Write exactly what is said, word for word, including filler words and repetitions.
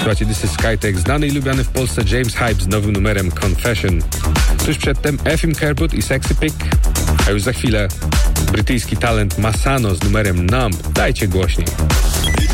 Słuchajcie, This is Skytech, znany i lubiany w Polsce James Hype z nowym numerem Confession. Tuż przedtem Efim Kerwood i Sexy Pick, a już za chwilę brytyjski talent Masano z numerem Numb. Dajcie głośniej.